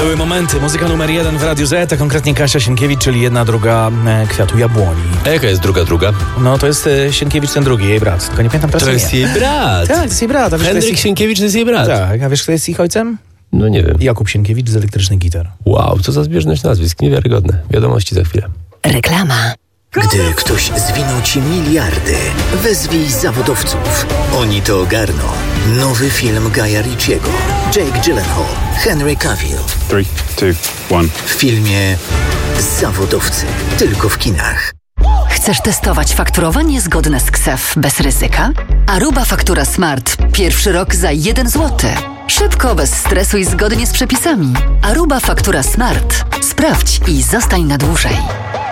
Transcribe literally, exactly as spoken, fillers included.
były momenty. Muzyka numer jeden w Radiu Z, a konkretnie Kasia Sienkiewicz, czyli jedna druga e, kwiatu jabłoni. A jaka jest druga druga? No to jest e, Sienkiewicz ten drugi, jej brat. Tylko nie pamiętam teraz To jest jej brat. Tak, to jest jej brat. A wiesz, Henryk jest... Sienkiewicz to jest jej brat. Tak, a wiesz kto jest ich ojcem? No nie wiem. Jakub Sienkiewicz z Elektrycznych Gitar. Wow, co za zbieżność nazwisk, niewiarygodne. Wiadomości za chwilę. Reklama. Gdy ktoś zwinął ci miliardy, wezwij zawodowców. Oni to ogarną. Nowy film Guya Ritchiego. Jake Gyllenhaal, Henry Cavill. three, two, one. W filmie Zawodowcy. Tylko w kinach. Chcesz testować fakturowanie zgodne z K S E F bez ryzyka? Aruba Faktura Smart. Pierwszy rok za jeden złoty. Szybko, bez stresu i zgodnie z przepisami. Aruba Faktura Smart. Sprawdź i zostań na dłużej.